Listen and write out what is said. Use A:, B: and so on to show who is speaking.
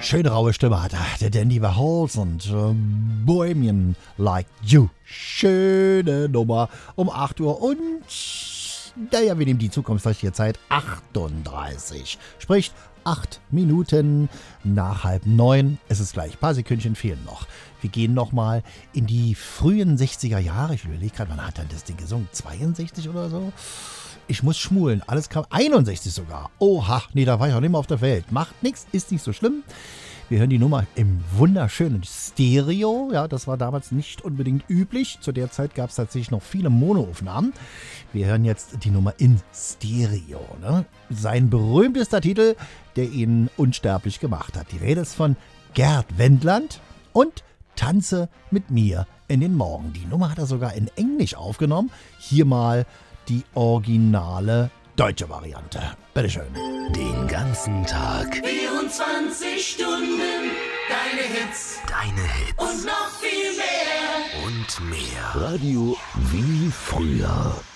A: schöne raue Stimme hat der Dandy Warhols und Bohemian Like You. Schöne Nummer um 8 Uhr und naja, wir nehmen die zukunftsreiche Zeit 38. Sprich 8 Minuten nach 8:30. Es ist gleich, ein paar Sekündchen fehlen noch. Wir gehen nochmal in die frühen 60er Jahre. Ich überlege gerade, wann hat er das Ding gesungen? 62 oder so? Ich muss schmulen. Alles kam 61 sogar. Oha, nee, da war ich auch nicht mehr auf der Welt. Macht nichts, ist nicht so schlimm. Wir hören die Nummer im wunderschönen Stereo. Ja, das war damals nicht unbedingt üblich. Zu der Zeit gab es tatsächlich noch viele Monoaufnahmen. Wir hören jetzt die Nummer in Stereo. Ne? Sein berühmtester Titel, der ihn unsterblich gemacht hat. Die Rede ist von Gerd Wendland und Tanze mit mir in den Morgen. Die Nummer hat er sogar in Englisch aufgenommen. Hier mal die originale deutsche Variante. Bitteschön.
B: Den ganzen Tag.
C: 24 Stunden. Deine Hits.
B: Und
C: Und noch viel mehr.
B: Und mehr. Radio wie früher.